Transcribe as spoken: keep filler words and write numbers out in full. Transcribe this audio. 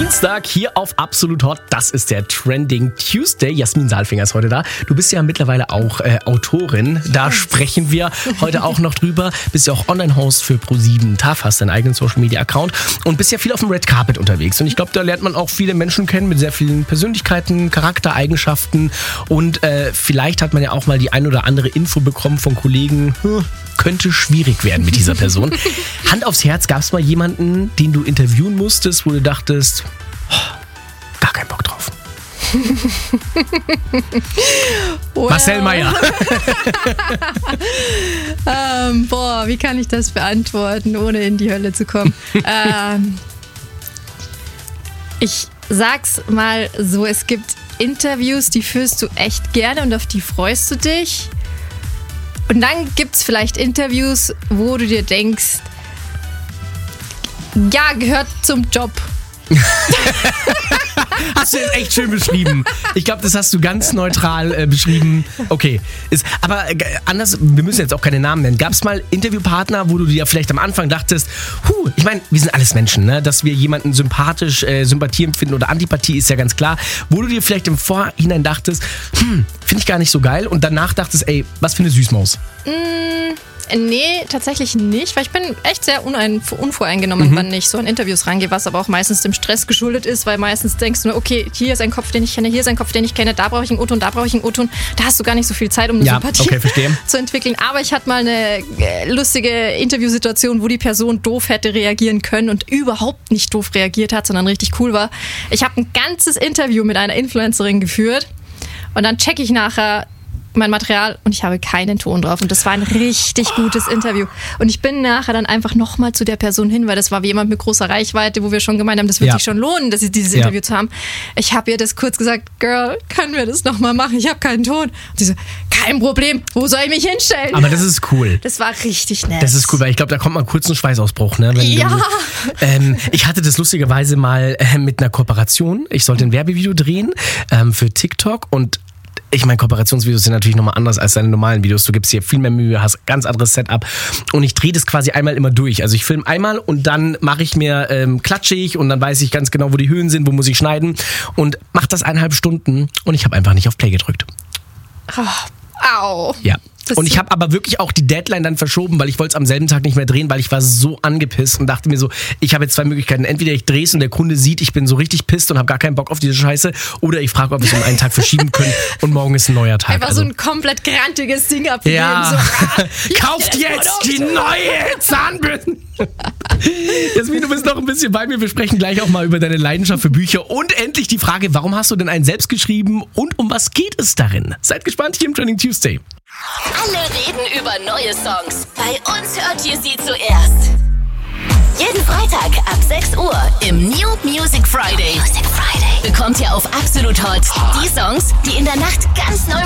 Dienstag hier auf Absolut Hot. Das ist der Trending Tuesday. Jasmin Saalfinger ist heute da. Du bist ja mittlerweile auch äh, Autorin. Da sprechen wir heute auch noch drüber. Bist ja auch Online-Host für ProSieben T A F, hast deinen eigenen Social-Media-Account und bist ja viel auf dem Red Carpet unterwegs. Und ich glaube, da lernt man auch viele Menschen kennen mit sehr vielen Persönlichkeiten, Charaktereigenschaften. Und äh, vielleicht hat man ja auch mal die ein oder andere Info bekommen von Kollegen, hm, könnte schwierig werden mit dieser Person. Hand aufs Herz, gab es mal jemanden, den du interviewen musstest, wo du dachtest, oh, gar keinen Bock drauf? Well. Marcel Meyer. ähm, boah, wie kann ich das beantworten, ohne in die Hölle zu kommen? ähm, ich sag's mal so, es gibt Interviews, die führst du echt gerne und auf die freust du dich. Und dann gibt's vielleicht Interviews, wo du dir denkst, ja, gehört zum Job. Hast du jetzt echt schön beschrieben. Ich glaube, das hast du ganz neutral äh, beschrieben. Okay, ist, aber äh, anders, wir müssen jetzt auch keine Namen nennen. Gab es mal Interviewpartner, wo du dir vielleicht am Anfang dachtest, huh, ich meine, wir sind alles Menschen, ne? Dass wir jemanden sympathisch, äh, Sympathie empfinden oder Antipathie ist ja ganz klar. Wo du dir vielleicht im Vorhinein dachtest, hm, finde ich gar nicht so geil und danach dachtest, ey, was für eine Süßmaus. Mm. Nee, tatsächlich nicht, weil ich bin echt sehr unein, unvoreingenommen, mhm. wann ich so an Interviews rangehe, was aber auch meistens dem Stress geschuldet ist, weil meistens denkst du nur, okay, hier ist ein Kopf, den ich kenne, hier ist ein Kopf, den ich kenne, da brauche ich einen O-Ton, da brauche ich einen O-Ton. Da hast du gar nicht so viel Zeit, um eine ja, Sympathie okay, verstehe. zu entwickeln. Aber ich hatte mal eine lustige Interviewsituation, wo die Person doof hätte reagieren können und überhaupt nicht doof reagiert hat, sondern richtig cool war. Ich habe ein ganzes Interview mit einer Influencerin geführt und dann checke ich nachher mein Material und ich habe keinen Ton drauf. Und das war ein richtig gutes Interview. Und ich bin nachher dann einfach nochmal zu der Person hin, weil das war wie jemand mit großer Reichweite, wo wir schon gemeint haben, das wird ja. sich schon lohnen, dass sie dieses ja. Interview zu haben. Ich habe ihr das kurz gesagt, Girl, können wir das nochmal machen? Ich habe keinen Ton. Und sie so, kein Problem, wo soll ich mich hinstellen? Aber das ist cool. Das war richtig nett. Das ist cool, weil ich glaube, da kommt mal kurz ein Schweißausbruch. Ne? Wenn ja. Du, ähm, ich hatte das lustigerweise mal äh, mit einer Kooperation. Ich sollte ein Werbevideo drehen ähm, für TikTok und ich meine, Kooperationsvideos sind natürlich nochmal anders als deine normalen Videos. Du gibst dir viel mehr Mühe, hast ganz anderes Setup. Und ich drehe das quasi einmal immer durch. Also ich filme einmal und dann mache ich mir, ähm, klatsche ich und dann weiß ich ganz genau, wo die Höhen sind, wo muss ich schneiden. Und mache das eineinhalb Stunden und ich habe einfach nicht auf Play gedrückt. Oh, au. Ja. Und ich habe aber wirklich auch die Deadline dann verschoben, weil ich wollte es am selben Tag nicht mehr drehen, weil ich war so angepisst und dachte mir so, ich habe jetzt zwei Möglichkeiten. Entweder ich drehe es und der Kunde sieht, ich bin so richtig pisst und habe gar keinen Bock auf diese Scheiße, oder ich frage, ob wir es um einen Tag verschieben können und morgen ist ein neuer Tag. Einfach also, so ein komplett grantiges Ding abgegeben. Ja, so, ah, kauft jetzt die neue Zahnbürsten. Jasmin, du bist noch ein bisschen bei mir. Wir sprechen gleich auch mal über deine Leidenschaft für Bücher und endlich die Frage, warum hast du denn einen selbst geschrieben und um was geht es darin? Seid gespannt hier im Trending Tuesday. Alle reden über neue Songs. Bei uns hört ihr sie zuerst. Jeden Freitag ab sechs Uhr im New Music Friday. Music Friday bekommt ihr auf Absolut Hot die Songs, die in der Nacht ganz neu